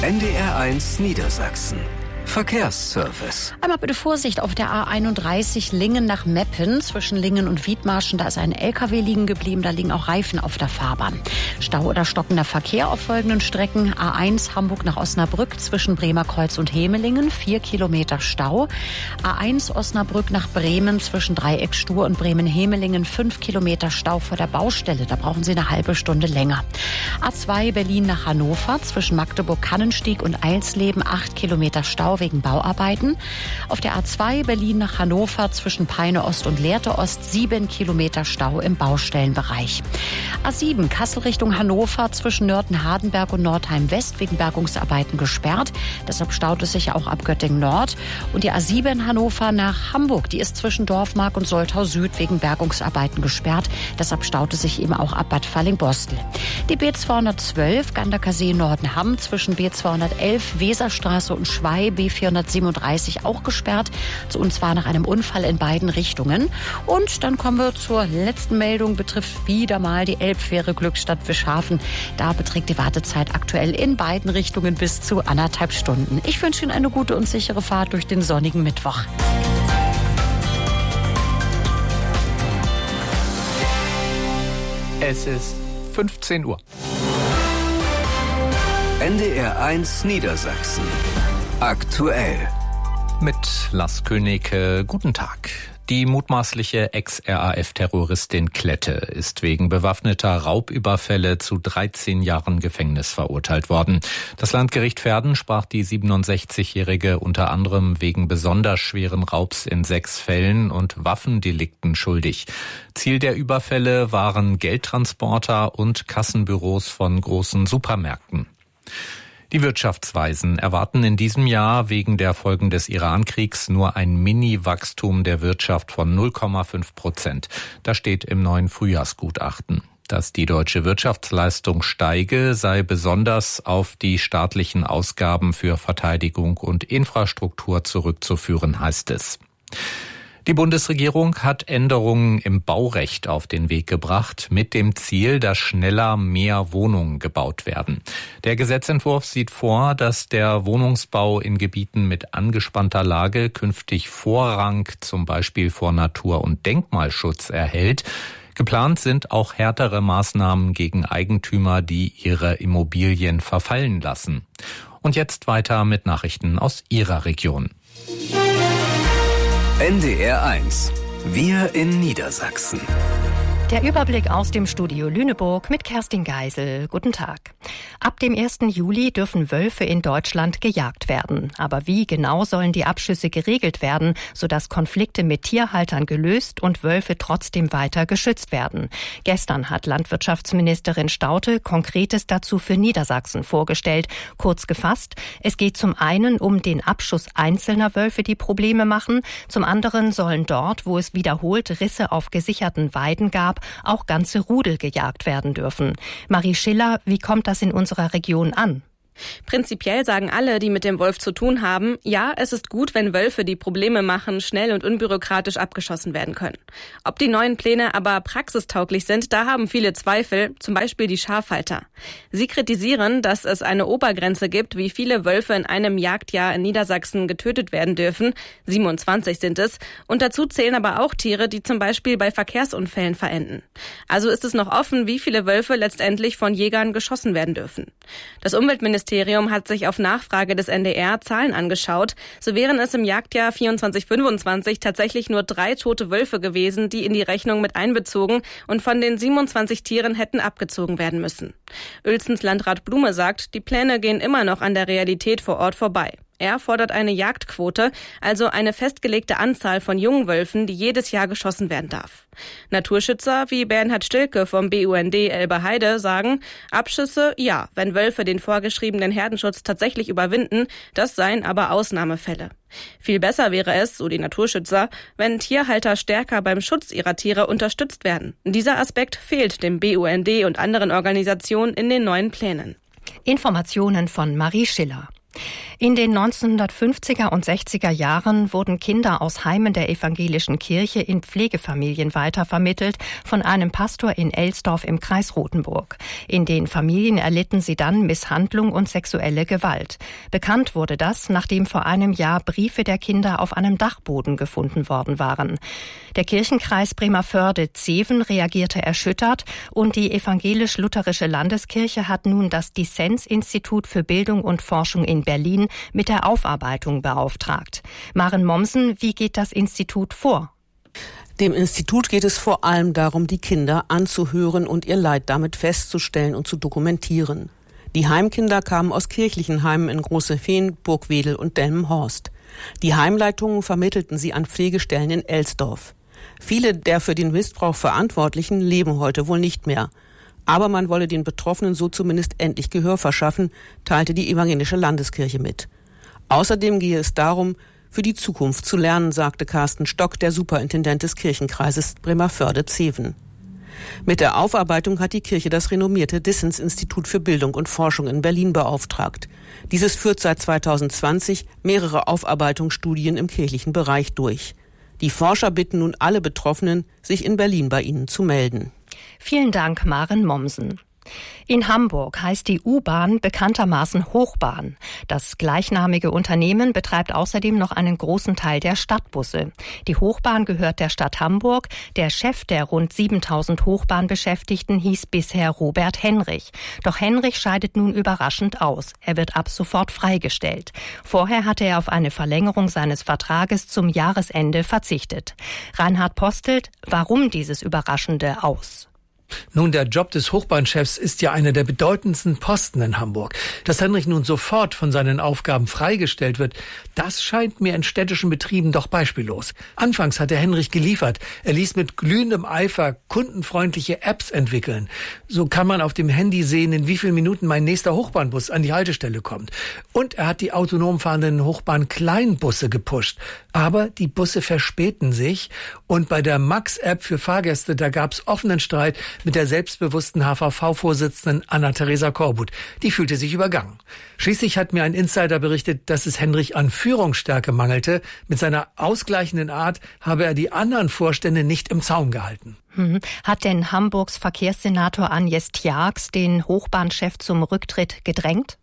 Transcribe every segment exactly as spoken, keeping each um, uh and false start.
N D R eins Niedersachsen. Verkehrsservice. Einmal bitte Vorsicht auf der A einunddreißig Lingen nach Meppen. Zwischen Lingen und Wiedmarschen, da ist ein L K W liegen geblieben. Da liegen auch Reifen auf der Fahrbahn. Stau oder stockender Verkehr auf folgenden Strecken. A eins Hamburg nach Osnabrück zwischen Bremerkreuz und Hemelingen. Vier Kilometer Stau. A eins Osnabrück nach Bremen zwischen Dreieckstur und Bremen-Hemelingen. Fünf Kilometer Stau vor der Baustelle. Da brauchen Sie eine halbe Stunde länger. A zwei Berlin nach Hannover zwischen Magdeburg-Kannenstieg und Eilsleben. Acht Kilometer Stau wegen Bauarbeiten. Auf der A zwei Berlin nach Hannover zwischen Peine Ost und Lehrte Ost sieben Kilometer Stau im Baustellenbereich. A sieben Kassel Richtung Hannover zwischen Nörten-Hardenberg und Nordheim West wegen Bergungsarbeiten gesperrt. Deshalb staut es sich auch ab Göttingen Nord. Und die A sieben Hannover nach Hamburg, die ist zwischen Dorfmark und Soltau Süd wegen Bergungsarbeiten gesperrt. Deshalb staut es sich eben auch ab Bad Falling-Bostel. Die B zweihundertzwölf Ganderkasee Nordenham zwischen B zweihundertelf Weserstraße und Schwei, B vierhundertsiebenunddreißig auch gesperrt, und zwar nach einem Unfall in beiden Richtungen. Und dann kommen wir zur letzten Meldung, betrifft wieder mal die Elbfähre Glückstadt Wischhafen. Da beträgt die Wartezeit aktuell in beiden Richtungen bis zu anderthalb Stunden. Ich wünsche Ihnen eine gute und sichere Fahrt durch den sonnigen Mittwoch. Es ist fünfzehn Uhr. N D R eins Niedersachsen. Aktuell. Mit Lars König, äh, guten Tag. Die mutmaßliche Ex-R A F-Terroristin Klette ist wegen bewaffneter Raubüberfälle zu dreizehn Jahren Gefängnis verurteilt worden. Das Landgericht Verden sprach die siebenundsechzigjährige unter anderem wegen besonders schweren Raubs in sechs Fällen und Waffendelikten schuldig. Ziel der Überfälle waren Geldtransporter und Kassenbüros von großen Supermärkten. Die Wirtschaftsweisen erwarten in diesem Jahr wegen der Folgen des Iran-Kriegs nur ein Mini-Wachstum der Wirtschaft von null Komma fünf Prozent. Das steht im neuen Frühjahrsgutachten. Dass die deutsche Wirtschaftsleistung steige, sei besonders auf die staatlichen Ausgaben für Verteidigung und Infrastruktur zurückzuführen, heißt es. Die Bundesregierung hat Änderungen im Baurecht auf den Weg gebracht, mit dem Ziel, dass schneller mehr Wohnungen gebaut werden. Der Gesetzentwurf sieht vor, dass der Wohnungsbau in Gebieten mit angespannter Lage künftig Vorrang, zum Beispiel vor Natur- und Denkmalschutz, erhält. Geplant sind auch härtere Maßnahmen gegen Eigentümer, die ihre Immobilien verfallen lassen. Und jetzt weiter mit Nachrichten aus Ihrer Region. N D R eins. Wir in Niedersachsen. Der Überblick aus dem Studio Lüneburg mit Kerstin Geisel. Guten Tag. Ab dem ersten Juli dürfen Wölfe in Deutschland gejagt werden. Aber wie genau sollen die Abschüsse geregelt werden, sodass Konflikte mit Tierhaltern gelöst und Wölfe trotzdem weiter geschützt werden? Gestern hat Landwirtschaftsministerin Staudte Konkretes dazu für Niedersachsen vorgestellt. Kurz gefasst, es geht zum einen um den Abschuss einzelner Wölfe, die Probleme machen. Zum anderen sollen dort, wo es wiederholt Risse auf gesicherten Weiden gab, auch ganze Rudel gejagt werden dürfen. Marie Schiller, wie kommt das in unserer Region an? Prinzipiell sagen alle, die mit dem Wolf zu tun haben, ja, es ist gut, wenn Wölfe, die Probleme machen, schnell und unbürokratisch abgeschossen werden können. Ob die neuen Pläne aber praxistauglich sind, da haben viele Zweifel, zum Beispiel die Schafhalter. Sie kritisieren, dass es eine Obergrenze gibt, wie viele Wölfe in einem Jagdjahr in Niedersachsen getötet werden dürfen. siebenundzwanzig sind es. Und dazu zählen aber auch Tiere, die zum Beispiel bei Verkehrsunfällen verenden. Also ist es noch offen, wie viele Wölfe letztendlich von Jägern geschossen werden dürfen. Das Umweltministerium Das Ministerium hat sich auf Nachfrage des N D R Zahlen angeschaut. So wären es im Jagdjahr vierundzwanzig fünfundzwanzig tatsächlich nur drei tote Wölfe gewesen, die in die Rechnung mit einbezogen und von den siebenundzwanzig Tieren hätten abgezogen werden müssen. Uelzens Landrat Blume sagt, die Pläne gehen immer noch an der Realität vor Ort vorbei. Er fordert eine Jagdquote, also eine festgelegte Anzahl von jungen Wölfen, die jedes Jahr geschossen werden darf. Naturschützer wie Bernhard Stilke vom B U N D Elbe-Heide sagen, Abschüsse, ja, wenn Wölfe den vorgeschriebenen Herdenschutz tatsächlich überwinden, das seien aber Ausnahmefälle. Viel besser wäre es, so die Naturschützer, wenn Tierhalter stärker beim Schutz ihrer Tiere unterstützt werden. Dieser Aspekt fehlt dem B U N D und anderen Organisationen in den neuen Plänen. Informationen von Marie Schiller. In den neunzehnhundertfünfziger und sechziger Jahren wurden Kinder aus Heimen der evangelischen Kirche in Pflegefamilien weitervermittelt von einem Pastor in Elsdorf im Kreis Rothenburg. In den Familien erlitten sie dann Misshandlung und sexuelle Gewalt. Bekannt wurde das, nachdem vor einem Jahr Briefe der Kinder auf einem Dachboden gefunden worden waren. Der Kirchenkreis Bremervörde-Zeven reagierte erschüttert und die evangelisch-lutherische Landeskirche hat nun das Dissens-Institut für Bildung und Forschung in Berlin mit der Aufarbeitung beauftragt. Maren Mommsen, wie geht das Institut vor? Dem Institut geht es vor allem darum, die Kinder anzuhören und ihr Leid damit festzustellen und zu dokumentieren. Die Heimkinder kamen aus kirchlichen Heimen in Großefehn, Burgwedel und Delmenhorst. Die Heimleitungen vermittelten sie an Pflegestellen in Elsdorf. Viele der für den Missbrauch Verantwortlichen leben heute wohl nicht mehr. Aber man wolle den Betroffenen so zumindest endlich Gehör verschaffen, teilte die evangelische Landeskirche mit. Außerdem gehe es darum, für die Zukunft zu lernen, sagte Carsten Stock, der Superintendent des Kirchenkreises Bremervörde-Zeven. Mit der Aufarbeitung hat die Kirche das renommierte Dissens-Institut für Bildung und Forschung in Berlin beauftragt. Dieses führt seit zweitausendzwanzig mehrere Aufarbeitungsstudien im kirchlichen Bereich durch. Die Forscher bitten nun alle Betroffenen, sich in Berlin bei ihnen zu melden. Vielen Dank, Maren Mommsen. In Hamburg heißt die U-Bahn bekanntermaßen Hochbahn. Das gleichnamige Unternehmen betreibt außerdem noch einen großen Teil der Stadtbusse. Die Hochbahn gehört der Stadt Hamburg. Der Chef der rund siebentausend Hochbahnbeschäftigten hieß bisher Robert Henrich. Doch Henrich scheidet nun überraschend aus. Er wird ab sofort freigestellt. Vorher hatte er auf eine Verlängerung seines Vertrages zum Jahresende verzichtet. Reinhard Postelt, warum dieses überraschende Aus? Nun, der Job des Hochbahnchefs ist ja einer der bedeutendsten Posten in Hamburg. Dass Henrich nun sofort von seinen Aufgaben freigestellt wird, das scheint mir in städtischen Betrieben doch beispiellos. Anfangs hatte Henrich geliefert. Er ließ mit glühendem Eifer kundenfreundliche Apps entwickeln. So kann man auf dem Handy sehen, in wie vielen Minuten mein nächster Hochbahnbus an die Haltestelle kommt. Und er hat die autonom fahrenden Hochbahn-Kleinbusse gepusht. Aber die Busse verspäten sich. Und bei der Max-App für Fahrgäste, da gab es offenen Streit mit der selbstbewussten H V V-Vorsitzenden Anna-Theresa Korbut. Die fühlte sich übergangen. Schließlich hat mir ein Insider berichtet, dass es Henrich an Führungsstärke mangelte. Mit seiner ausgleichenden Art habe er die anderen Vorstände nicht im Zaum gehalten. Hm. Hat denn Hamburgs Verkehrssenator Agnes Tjax den Hochbahnchef zum Rücktritt gedrängt?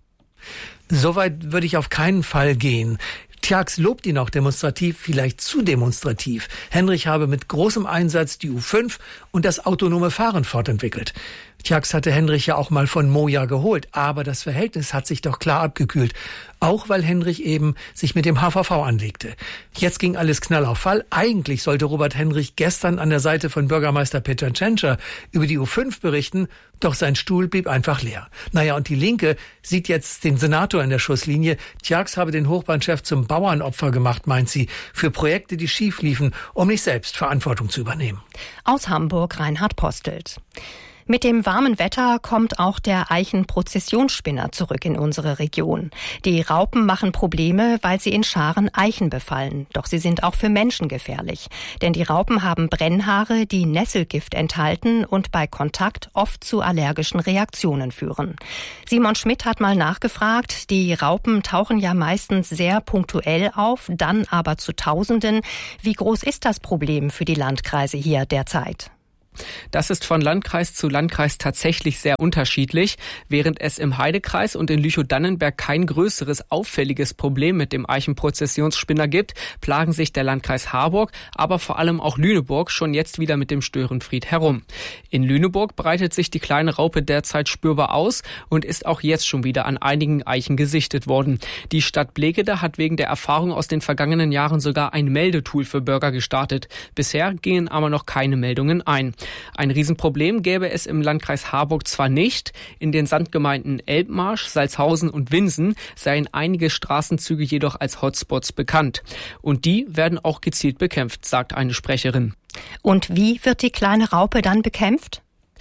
Soweit würde ich auf keinen Fall gehen. Tjax lobt ihn auch demonstrativ, vielleicht zu demonstrativ. Henrich habe mit großem Einsatz die U fünf und das autonome Fahren fortentwickelt. Tjax hatte Henrich ja auch mal von Moja geholt, aber das Verhältnis hat sich doch klar abgekühlt. Auch weil Henrich eben sich mit dem H V V anlegte. Jetzt ging alles Knall auf Fall. Eigentlich sollte Robert Henrich gestern an der Seite von Bürgermeister Peter Tschentscher über die U fünf berichten, doch sein Stuhl blieb einfach leer. Naja, und die Linke sieht jetzt den Senator in der Schusslinie. Tjax habe den Hochbahnchef zum Bauernopfer gemacht, meint sie, für Projekte, die schief liefen, um nicht selbst Verantwortung zu übernehmen. Aus Hamburg Reinhard Postelt. Mit dem warmen Wetter kommt auch der Eichenprozessionsspinner zurück in unsere Region. Die Raupen machen Probleme, weil sie in Scharen Eichen befallen. Doch sie sind auch für Menschen gefährlich. Denn die Raupen haben Brennhaare, die Nesselgift enthalten und bei Kontakt oft zu allergischen Reaktionen führen. Simon Schmidt hat mal nachgefragt. Die Raupen tauchen ja meistens sehr punktuell auf, dann aber zu Tausenden. Wie groß ist das Problem für die Landkreise hier derzeit? Das ist von Landkreis zu Landkreis tatsächlich sehr unterschiedlich. Während es im Heidekreis und in Lüchow-Dannenberg kein größeres auffälliges Problem mit dem Eichenprozessionsspinner gibt, plagen sich der Landkreis Harburg, aber vor allem auch Lüneburg schon jetzt wieder mit dem Störenfried herum. In Lüneburg breitet sich die kleine Raupe derzeit spürbar aus und ist auch jetzt schon wieder an einigen Eichen gesichtet worden. Die Stadt Blekede hat wegen der Erfahrung aus den vergangenen Jahren sogar ein Meldetool für Bürger gestartet. Bisher gingen aber noch keine Meldungen ein. Ein Riesenproblem gäbe es im Landkreis Harburg zwar nicht. In den Sandgemeinden Elbmarsch, Salzhausen und Winsen seien einige Straßenzüge jedoch als Hotspots bekannt. Und die werden auch gezielt bekämpft, sagt eine Sprecherin. Und wie wird die kleine Raupe dann bekämpft?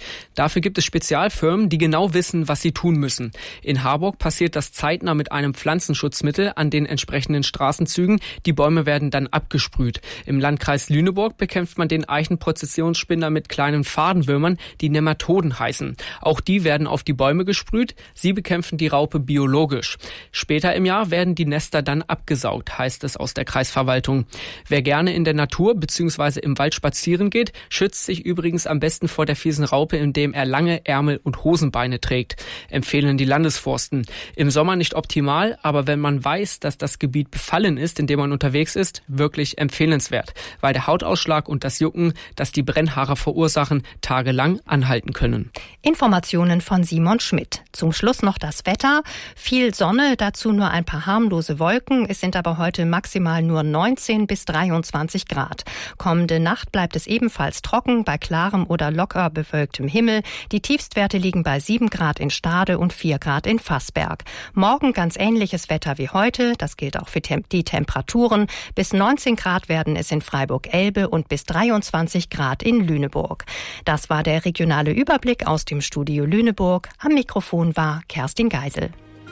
Dafür gibt es Spezialfirmen, die genau wissen, was sie tun müssen. In Harburg passiert das zeitnah mit einem Pflanzenschutzmittel an den entsprechenden Straßenzügen. Die Bäume werden dann abgesprüht. Im Landkreis Lüneburg bekämpft man den Eichenprozessionsspinner mit kleinen Fadenwürmern, die Nematoden heißen. Auch die werden auf die Bäume gesprüht. Sie bekämpfen die Raupe biologisch. Später im Jahr werden die Nester dann abgesaugt, heißt es aus der Kreisverwaltung. Wer gerne in der Natur bzw. im Wald spazieren geht, schützt sich übrigens am besten vor der fiesen Raupe, indem er lange Ärmel und Hosenbeine trägt, empfehlen die Landesforsten. Im Sommer nicht optimal, aber wenn man weiß, dass das Gebiet befallen ist, in dem man unterwegs ist, wirklich empfehlenswert, weil der Hautausschlag und das Jucken, das die Brennhaare verursachen, tagelang anhalten können. Informationen von Simon Schmidt. Zum Schluss noch das Wetter. Viel Sonne, dazu nur ein paar harmlose Wolken. Es sind aber heute maximal nur neunzehn bis dreiundzwanzig Grad. Kommende Nacht bleibt es ebenfalls trocken, bei klarem oder locker bewölktem Himmel. Die Tiefstwerte liegen bei sieben Grad in Stade und vier Grad in Fassberg. Morgen ganz ähnliches Wetter wie heute. Das gilt auch für Tem- die Temperaturen. Bis neunzehn Grad werden es in Freiburg-Elbe und bis dreiundzwanzig Grad in Lüneburg. Das war der regionale Überblick aus dem Studio Lüneburg. Am Mikrofon war Kerstin Geisel.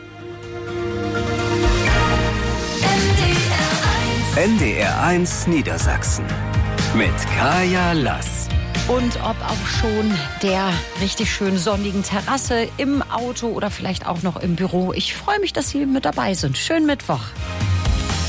N D R eins Niedersachsen mit Kaya Lass. Und ob auch schon der richtig schön sonnigen Terrasse, im Auto oder vielleicht auch noch im Büro. Ich freue mich, dass Sie mit dabei sind. Schönen Mittwoch.